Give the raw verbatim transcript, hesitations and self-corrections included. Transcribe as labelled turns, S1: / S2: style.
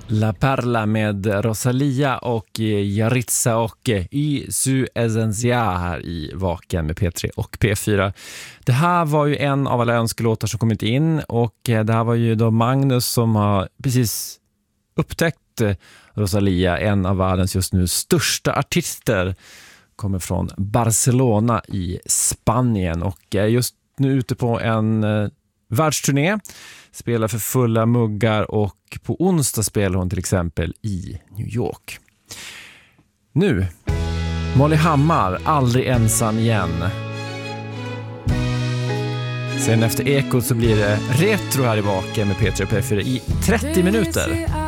S1: La Perla med Rosalia och Yaritza och Y Su Esencia här i Vaken med P tre och P fyra. Det här var ju en av alla önskelåtar som kommit in, och det här var ju då Magnus som har precis upptäckt Rosalia, en av världens just nu största artister. Kommer från Barcelona i Spanien och är just nu ute på en världsturné. Spelar för fulla muggar, och på onsdag spelar hon till exempel i New York. Nu, Molly Hammar, Aldrig ensam igen. Sen efter Ekot så blir det retro här i Vaken med P tre och P fyra i trettio minuter.